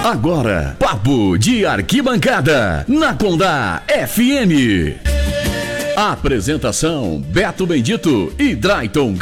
Agora, Papo de Arquibancada, na Condá FM. Apresentação: Beto Bendito e Drayton